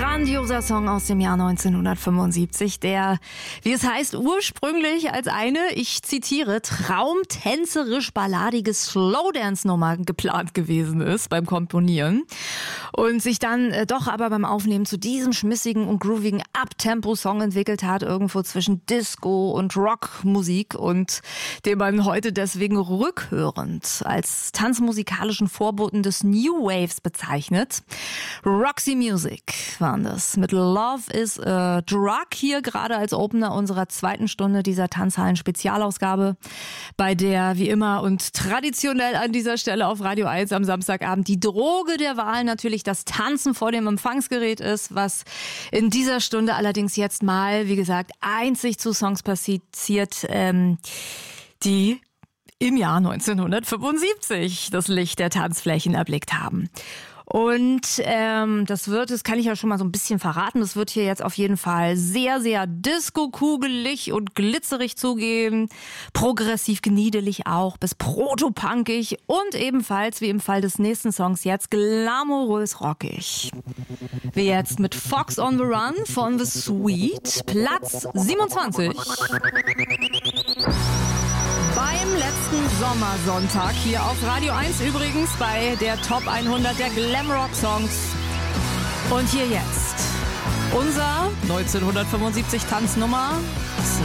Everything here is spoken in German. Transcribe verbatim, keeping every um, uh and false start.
Grandioser Song aus dem Jahr neunzehnhundertfünfundsiebzig, der, wie es heißt, ursprünglich als eine, ich zitiere, traumtänzerisch-balladige Slowdance-Nummer geplant gewesen ist beim Komponieren und sich dann äh, doch aber beim Aufnehmen zu diesem schmissigen und groovigen Uptempo-Song entwickelt hat, irgendwo zwischen Disco und Rockmusik, und den man heute deswegen rückhörend als tanzmusikalischen Vorboten des New Waves bezeichnet. Roxy Music waren das mit Love is a Drug, hier gerade als Opener unserer zweiten Stunde dieser Tanzhallen-Spezialausgabe, bei der wie immer und traditionell an dieser Stelle auf Radio eins am Samstagabend die Droge der Wahl natürlich das Tanzen vor dem Empfangsgerät ist, was in dieser Stunde allerdings jetzt mal, wie gesagt, einzig zu Songs passiert, ähm, die im Jahr neunzehnhundertfünfundsiebzig das Licht der Tanzflächen erblickt haben. Und ähm, das wird, das kann ich ja schon mal so ein bisschen verraten, das wird hier jetzt auf jeden Fall sehr, sehr disco-kugelig und glitzerig zugehen, progressiv gniedelig auch, bis proto-punkig und ebenfalls, wie im Fall des nächsten Songs jetzt, glamourös rockig. Wie jetzt mit Fox on the Run von The Sweet, Platz siebenundzwanzig. Beim letzten Sommersonntag hier auf Radio eins übrigens bei der Top hundert der Glamrock-Songs. Und hier jetzt unser neunzehnhundertfünfundsiebzig Tanznummer